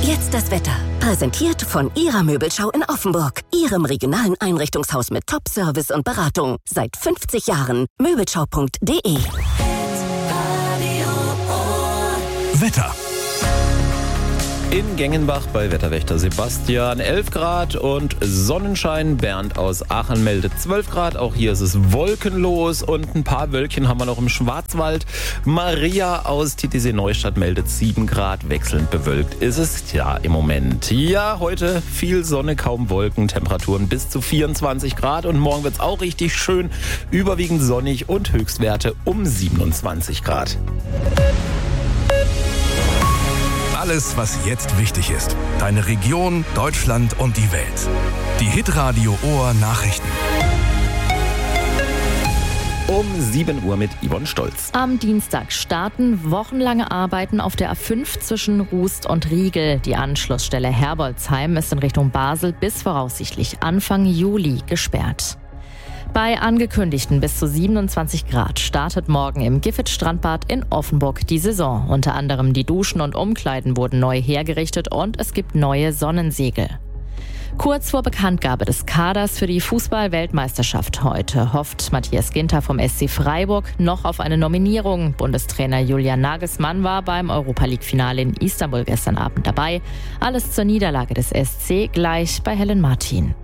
Jetzt das Wetter. Präsentiert von Ihrer Möbelschau in Offenburg. Ihrem regionalen Einrichtungshaus mit Top-Service und Beratung. Seit 50 Jahren. Möbelschau.de. Wetter. In Gengenbach bei Wetterwächter Sebastian 11 Grad und Sonnenschein. Bernd aus Aachen meldet 12 Grad. Auch hier ist es wolkenlos und ein paar Wölkchen haben wir noch im Schwarzwald. Maria aus Titisee Neustadt meldet 7 Grad. Wechselnd bewölkt ist es ja im Moment. Ja, heute viel Sonne, kaum Wolken, Temperaturen bis zu 24 Grad. Und morgen wird es auch richtig schön, überwiegend sonnig und Höchstwerte um 27 Grad. Alles, was jetzt wichtig ist. Deine Region, Deutschland und die Welt. Die Hitradio Ohr Nachrichten. Um 7 Uhr mit Yvonne Stolz. Am Dienstag starten wochenlange Arbeiten auf der A5 zwischen Rust und Riegel. Die Anschlussstelle Herbolzheim ist in Richtung Basel bis voraussichtlich Anfang Juli gesperrt. Bei angekündigten bis zu 27 Grad startet morgen im Giffit-Strandbad in Offenburg die Saison. Unter anderem die Duschen und Umkleiden wurden neu hergerichtet und es gibt neue Sonnensegel. Kurz vor Bekanntgabe des Kaders für die Fußball-Weltmeisterschaft heute hofft Matthias Ginter vom SC Freiburg noch auf eine Nominierung. Bundestrainer Julian Nagelsmann war beim Europa-League-Finale in Istanbul gestern Abend dabei. Alles zur Niederlage des SC gleich bei Helen Martin.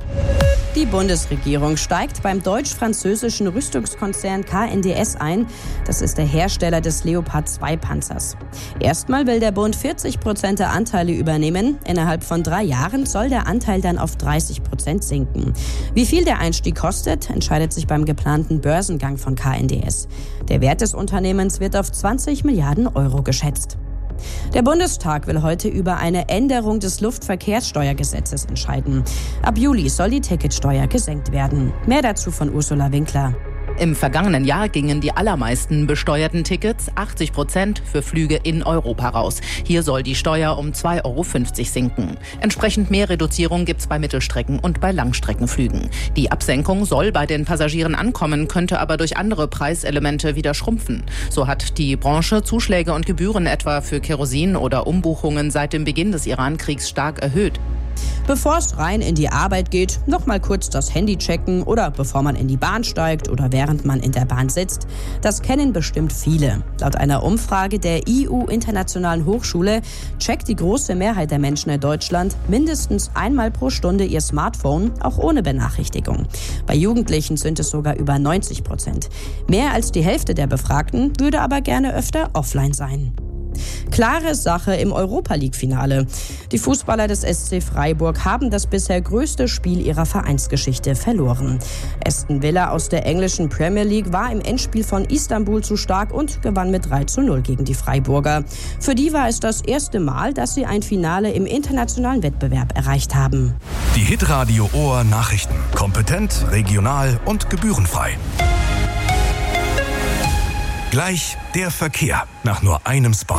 Die Bundesregierung steigt beim deutsch-französischen Rüstungskonzern KNDS ein. Das ist der Hersteller des Leopard-2-Panzers. Erstmal will der Bund 40% der Anteile übernehmen. Innerhalb von 3 Jahren soll der Anteil dann auf 30% sinken. Wie viel der Einstieg kostet, entscheidet sich beim geplanten Börsengang von KNDS. Der Wert des Unternehmens wird auf 20 Milliarden Euro geschätzt. Der Bundestag will heute über eine Änderung des Luftverkehrssteuergesetzes entscheiden. Ab Juli soll die Ticketsteuer gesenkt werden. Mehr dazu von Ursula Winkler. Im vergangenen Jahr gingen die allermeisten besteuerten Tickets, 80%, für Flüge in Europa raus. Hier soll die Steuer um 2,50 € sinken. Entsprechend mehr Reduzierung gibt's bei Mittelstrecken- und bei Langstreckenflügen. Die Absenkung soll bei den Passagieren ankommen, könnte aber durch andere Preiselemente wieder schrumpfen. So hat die Branche Zuschläge und Gebühren etwa für Kerosin oder Umbuchungen seit dem Beginn des Iran-Kriegs stark erhöht. Bevor es rein in die Arbeit geht, noch mal kurz das Handy checken oder bevor man in die Bahn steigt oder während man in der Bahn sitzt. Das kennen bestimmt viele. Laut einer Umfrage der IU-Internationalen Hochschule checkt die große Mehrheit der Menschen in Deutschland mindestens einmal pro Stunde ihr Smartphone, auch ohne Benachrichtigung. Bei Jugendlichen sind es sogar über 90%. Mehr als die Hälfte der Befragten würde aber gerne öfter offline sein. Klare Sache im Europa-League-Finale. Die Fußballer des SC Freiburg haben das bisher größte Spiel ihrer Vereinsgeschichte verloren. Aston Villa aus der englischen Premier League war im Endspiel von Istanbul zu stark und gewann mit 3:0 gegen die Freiburger. Für die war es das erste Mal, dass sie ein Finale im internationalen Wettbewerb erreicht haben. Die Hitradio Ohr Nachrichten. Kompetent, regional und gebührenfrei. Gleich der Verkehr nach nur einem Spot.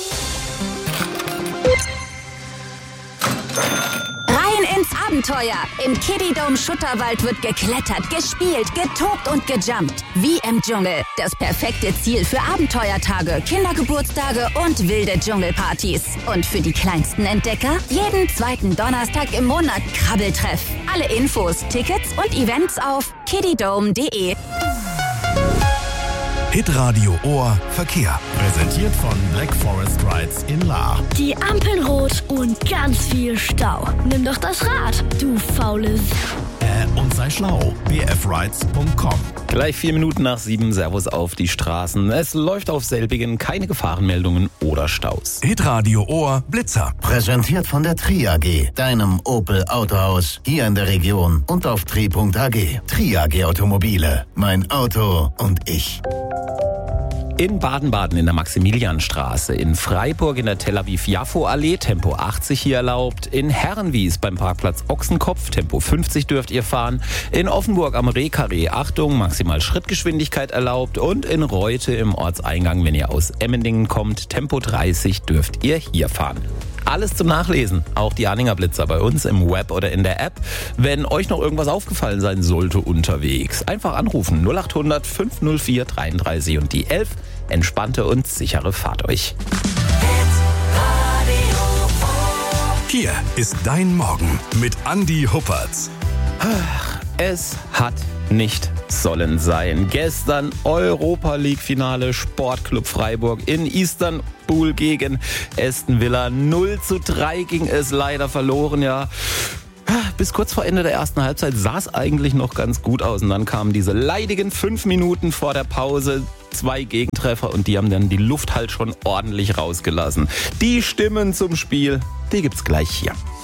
Rein ins Abenteuer. Im Kiddie-Dome Schutterwald wird geklettert, gespielt, getobt und gejumpt. Wie im Dschungel. Das perfekte Ziel für Abenteuertage, Kindergeburtstage und wilde Dschungelpartys. Und für die kleinsten Entdecker jeden 2. Donnerstag im Monat Krabbeltreff. Alle Infos, Tickets und Events auf kiddiedome.de. Hitradio Ohr Verkehr. Präsentiert von Black Forest Rides in Lahr. Die Ampeln rot und ganz viel Stau. Nimm doch das Rad, du faules. Und sei schlau. bfrides.com. Gleich 4 Minuten nach 7. Servus auf die Straßen. Es läuft auf selbigen keine Gefahrenmeldungen oder Staus. Hitradio Ohr Blitzer. Präsentiert von der Tri AG, deinem Opel Autohaus, hier in der Region und auf tri.ag. Tri AG Automobile. Mein Auto und ich. In Baden-Baden in der Maximilianstraße, in Freiburg in der Tel Aviv-Jaffo-Allee, Tempo 80 hier erlaubt, in Herrenwies beim Parkplatz Ochsenkopf, Tempo 50 dürft ihr fahren, in Offenburg am Rehkarree, Achtung, maximal Schrittgeschwindigkeit erlaubt und in Reute im Ortseingang, wenn ihr aus Emmendingen kommt, Tempo 30 dürft ihr hier fahren. Alles zum Nachlesen, auch die Anhänger Blitzer bei uns im Web oder in der App. Wenn euch noch irgendwas aufgefallen sein sollte unterwegs, einfach anrufen 0800 504 33 und die 11. Entspannte und sichere Fahrt euch. Hier ist dein Morgen mit Andi Huppertz. Es hat nicht sollen sein. Gestern Europa-League-Finale Sportclub Freiburg in Istanbul gegen Aston Villa. 0:3 ging es leider verloren, ja. Bis kurz vor Ende der ersten Halbzeit sah es eigentlich noch ganz gut aus. Und dann kamen diese leidigen 5 Minuten vor der Pause. 2 Gegentreffer und die haben dann die Luft halt schon ordentlich rausgelassen. Die Stimmen zum Spiel, die gibt's gleich hier.